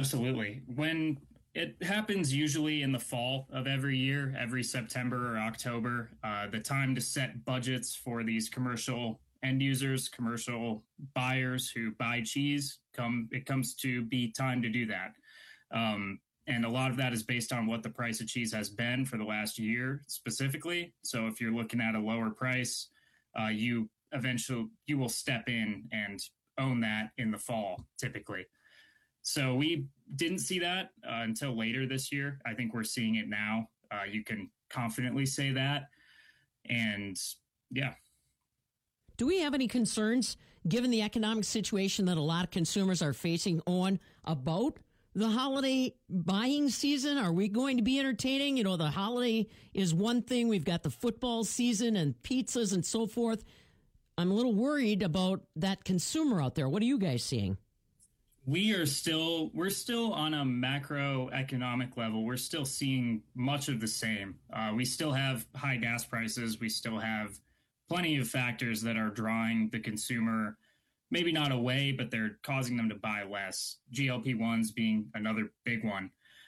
Absolutely. When it happens usually in the fall of every year, every September or October, the time to set budgets for these commercial end users, commercial buyers who buy cheese, it comes to be time to do that. And a lot of that is based on what the price of cheese has been for the last year specifically. So if you're looking at a lower price, you will step in and own that in the fall typically. So we didn't see that until later this year. I think we're seeing it now. You can confidently say that. And yeah. Do we have any concerns, given the economic situation that a lot of consumers are facing on about the holiday buying season? Are we going to be entertaining? You know, the holiday is one thing. We've got the football season and pizzas and so forth. I'm a little worried about that consumer out there. What are you guys seeing? We're still on a macroeconomic level. We're still seeing much of the same. We still have high gas prices. We still have plenty of factors that are drawing the consumer, maybe not away, but they're causing them to buy less. GLP-1s being another big one.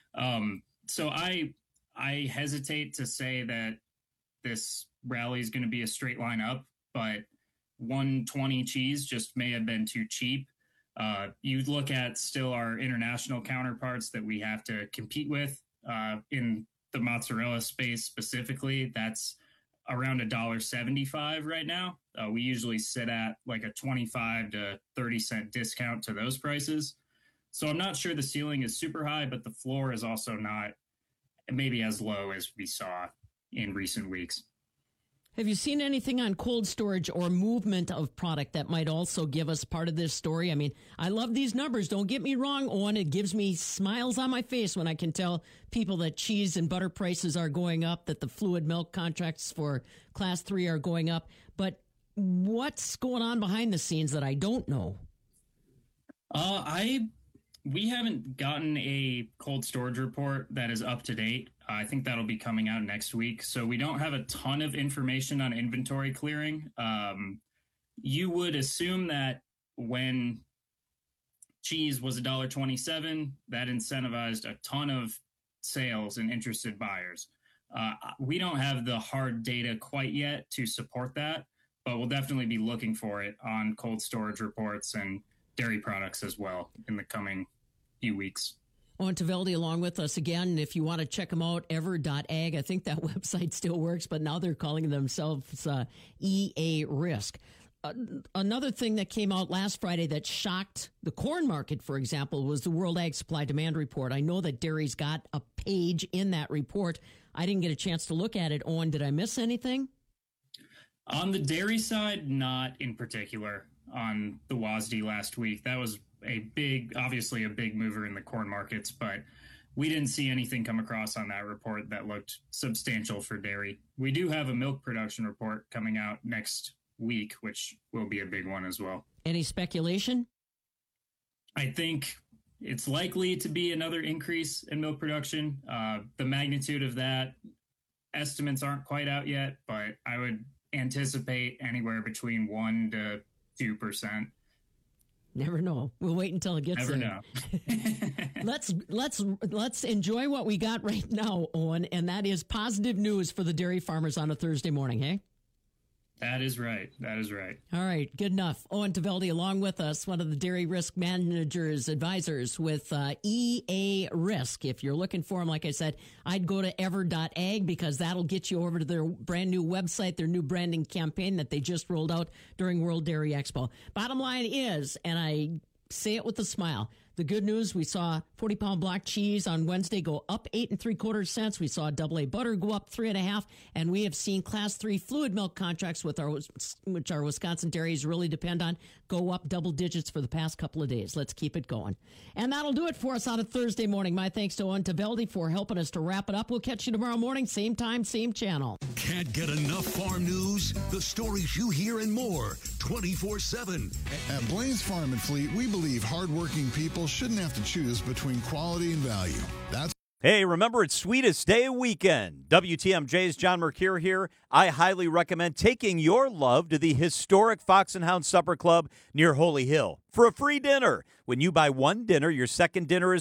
So I hesitate to say that this rally is going to be a straight line up, but 120 cheese just may have been too cheap. You look at still our international counterparts that we have to compete with in the mozzarella space specifically. That's around $1.75 right now. We usually sit at like a 25 to 30 cent discount to those prices. So I'm not sure the ceiling is super high, but the floor is also not maybe as low as we saw in recent weeks. Have you seen anything on cold storage or movement of product that might also give us part of this story? I mean, I love these numbers. Don't get me wrong, Owen. It gives me smiles on my face when I can tell people that cheese and butter prices are going up, that the fluid milk contracts for Class 3 are going up. But what's going on behind the scenes that I don't know? We haven't gotten a cold storage report that is up to date. I think that'll be coming out next week. So we don't have a ton of information on inventory clearing. You would assume that when cheese was $1.27, that incentivized a ton of sales and interested buyers. We don't have the hard data quite yet to support that, but we'll definitely be looking for it on cold storage reports and dairy products as well in the coming few weeks. Owen Taveldi along with us again. If you want to check them out, ever.ag. I think that website still works, but now they're calling themselves EA Risk. Another thing that came out last Friday that shocked the corn market, for example, was the World Ag Supply Demand Report. I know that dairy's got a page in that report. I didn't get a chance to look at it. Owen, did I miss anything? On the dairy side, not in particular. On the WASDE last week, that was obviously a big mover in the corn markets, but we didn't see anything come across on that report that looked substantial for dairy. We do have a milk production report coming out next week, which will be a big one as well. Any speculation? I think it's likely to be another increase in milk production. The magnitude of that, estimates aren't quite out yet, but I would anticipate anywhere between 1% to 2%. Never know. We'll wait until it gets there. Never know. Let's enjoy what we got right now, Owen, and that is positive news for the dairy farmers on a Thursday morning, hey? That is right. All right, good enough. Owen Taveldi along with us, one of the dairy risk managers, advisors with EA Risk. If you're looking for them, like I said, I'd go to ever.ag because that'll get you over to their brand new website, their new branding campaign that they just rolled out during World Dairy Expo. Bottom line is, and I say it with a smile, the good news, we saw 40-pound block cheese on Wednesday go up 8 3/4 cents. We saw AA butter go up 3.5, and we have seen Class 3 fluid milk contracts which our Wisconsin dairies really depend on, go up double digits for the past couple of days. Let's keep it going. And that'll do it for us on a Thursday morning. My thanks to Owen Taveldi for helping us to wrap it up. We'll catch you tomorrow morning, same time, same channel. Can't get enough farm news? The stories you hear and more, 24/7. At Blaze Farm and Fleet, we believe hardworking people shouldn't have to choose between quality and value. Hey, remember it's Sweetest Day weekend. WTMJ's John Mercure here. I highly recommend taking your love to the historic Fox and Hound Supper Club near Holy Hill for a free dinner. When you buy one dinner, your second dinner is